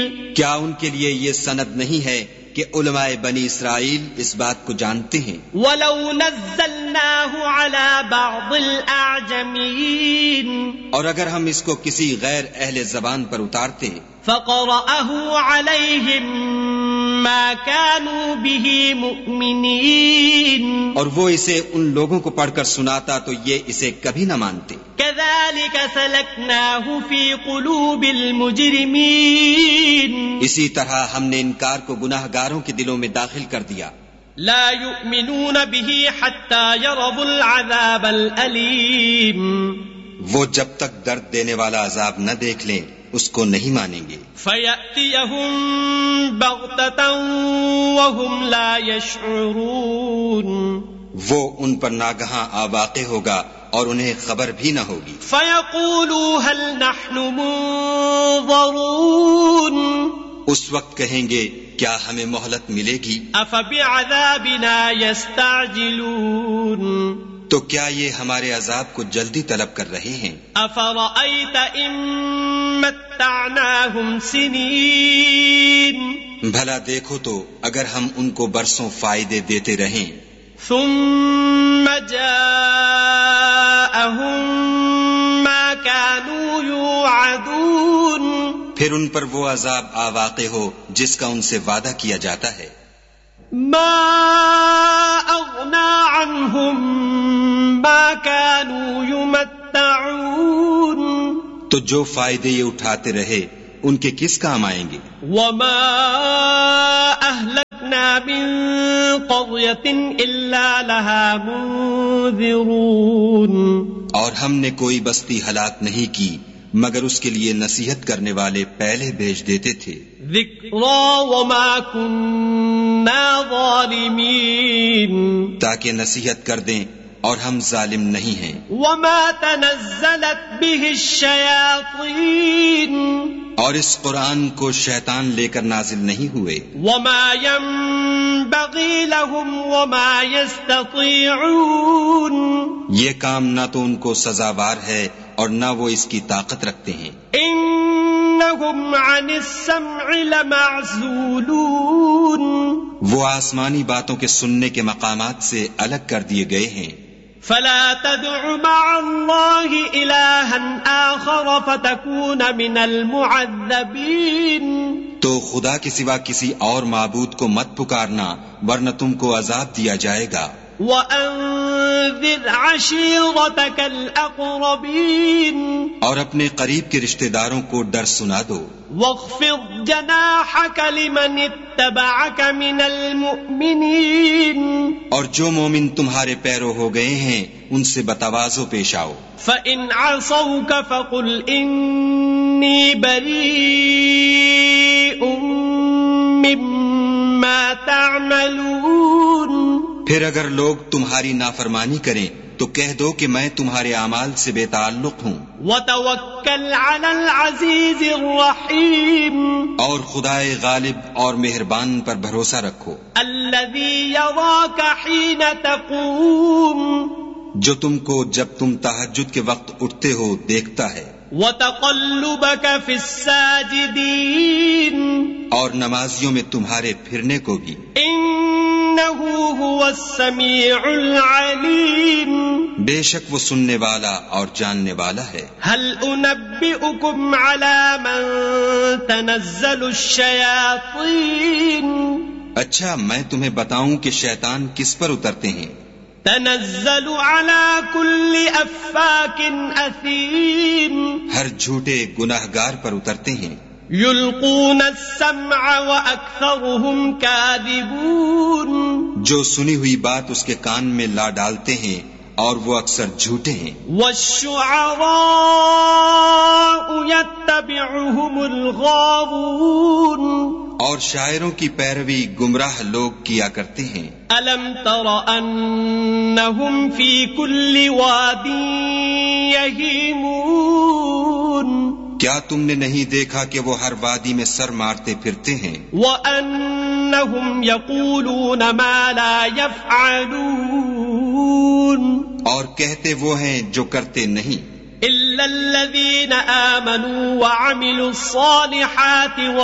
کیا ان کے لیے یہ سند نہیں ہے کہ علماء بنی اسرائیل اس بات کو جانتے ہیں؟ وَلَوْ نَزَّلْنَاهُ عَلَى بَعْضِ الْأَعْجَمِينَ اور اگر ہم اس کو کسی غیر اہل زبان پر اتارتے فَقَرَأَهُ عَلَيْهِمْ مَا كَانُوا بِهِ مُؤْمِنِينَ اور وہ اسے ان لوگوں کو پڑھ کر سناتا تو یہ اسے کبھی نہ مانتے۔ كَذَلِكَ سَلَكْنَاهُ فِي قُلُوبِ الْمُجْرِمِينَ اسی طرح ہم نے انکار کو گناہ گاروں کے دلوں میں داخل کر دیا۔ لا يؤمنون به حتى يروا العذاب الأليم وہ جب تک درد دینے والا عذاب نہ دیکھ لیں اس کو نہیں مانیں گے۔ فَيَأْتِيَهُمْ بَغْتَةً وَهُمْ لَا يَشْعُرُونَ وہ ان پر ناگہاں واقع ہوگا اور انہیں خبر بھی نہ ہوگی۔ فَيَقُولُوا هَلْ نَحْنُ مُنظَرُونَ اس وقت کہیں گے کیا ہمیں مہلت ملے گی؟ أَفَبِعَذَابِنَا يَسْتَعْجِلُونَ تو کیا یہ ہمارے عذاب کو جلدی طلب کر رہے ہیں؟ أَفَرَأَيْتَ إِن مَّتَّعْنَاهُمْ سِنِينَ بھلا دیکھو تو اگر ہم ان کو برسوں فائدے دیتے رہیں ثم جاءهم ما كانوا يوعدون پھر ان پر وہ عذاب واقع ہو جس کا ان سے وعدہ کیا جاتا ہے۔ ما اغنى عنهم ما كانوا يمتعون تو جو فائدے یہ اٹھاتے رہے ان کے کس کام آئیں گے؟ وما اهلكنا من قرية الا لها منذرون اور ہم نے کوئی بستی ہلاک نہیں کی مگر اس کے لیے نصیحت کرنے والے پہلے بھیج دیتے تھے۔ ذکرا وما كنا ظالمین تاکہ نصیحت کر دیں اور ہم ظالم نہیں ہیں۔ وما تنزلت به الشیاطین اور اس قرآن کو شیطان لے کر نازل نہیں ہوئے۔ وما ينبغي لهم وما يستطيعون یہ کام نہ تو ان کو سزاوار ہے اور نہ وہ اس کی طاقت رکھتے ہیں۔ انہم عن السمع لمعزولون وہ آسمانی باتوں کے سننے کے مقامات سے الگ کر دیے گئے ہیں۔ فلا تدع مع اللہ الہا آخر فتکون من المعذبین تو خدا کے سوا کسی اور معبود کو مت پکارنا ورنہ تم کو عذاب دیا جائے گا۔ وَأَنذِرْ عَشِيرَتَكَ الْأَقْرَبِينَ اور اپنے قریب کے رشتہ داروں کو ڈر سنا دو۔ وَاخْفِضْ جَنَاحَكَ لِمَنِ اتَّبَعَكَ مِنَ الْمُؤْمِنِينَ اور جو مومن تمہارے پیرو ہو گئے ہیں ان سے بتواضع پیش آؤ۔ فَإِنْ عَصَوْكَ فَقُلْ إِنِّي بَرِيءٌ مِّمَّا تَعْمَلُونَ پھر اگر لوگ تمہاری نافرمانی کریں تو کہہ دو کہ میں تمہارے اعمال سے بے تعلق ہوں۔ وَتَوَكَّلْ عَلَى الْعَزِيزِ الرَّحِيمِ اور خدائے غالب اور مہربان پر بھروسہ رکھو، الَّذِي يَرَاكَ حِينَ تَقُومُ جو تم کو جب تم تہجد کے وقت اٹھتے ہو دیکھتا ہے، وَتَقَلُّبَكَ فِي السَّاجِدِينَ اور نمازیوں میں تمہارے پھرنے کو بھی۔ إِنَّهُ هُوَ السَّمِيعُ الْعَلِيمُ بے شک وہ سننے والا اور جاننے والا ہے۔ هَلْ أُنَبِّئُكُمْ عَلَى مَنْ تَنَزَّلُ الشَّيَاطِينُ اچھا میں تمہیں بتاؤں کہ شیطان کس پر اترتے ہیں؟ تنزل على كل افاك اثيم ہر جھوٹے گناہگار پر اترتے ہیں۔ يلقون السمع واكثرهم كاذبون جو سنی ہوئی بات اس کے کان میں لا ڈالتے ہیں اور وہ اکثر جھوٹے ہیں۔ والشعراء يتبعهم الغاوون اور شاعروں کی پیروی گمراہ لوگ کیا کرتے ہیں۔ أَلَمْ تَرَ أَنَّهُمْ فِي كُلِّ وَادٍ يَهِيمُونَ کیا تم نے نہیں دیکھا کہ وہ ہر وادی میں سر مارتے پھرتے ہیں؟ وَأَنَّهُمْ يَقُولُونَ مَا لَا يَفْعَلُونَ اور کہتے وہ ہیں جو کرتے نہیں۔ إِلَّا الَّذِينَ آمَنُوا وَعَمِلُوا الصَّالِحَاتِ